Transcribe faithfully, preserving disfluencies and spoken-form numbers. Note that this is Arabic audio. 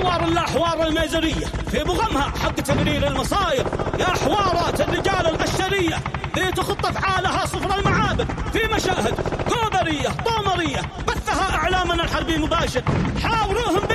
حوار الأحوار الميزرية في بغمها حق تقرير المصاير، يا حوارات الرجال البشرية ذي تخط أفعالها صفر المعابر في مشاهد قوبرية طومرية بثها إعلامنا الحربي مباشر. حاوروهم